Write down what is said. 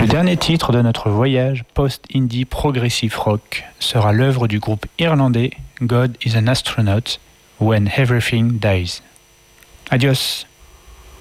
Le dernier titre de notre voyage post-indie progressive rock sera l'œuvre du groupe irlandais God is an Astronaut, When Everything Dies. Adios.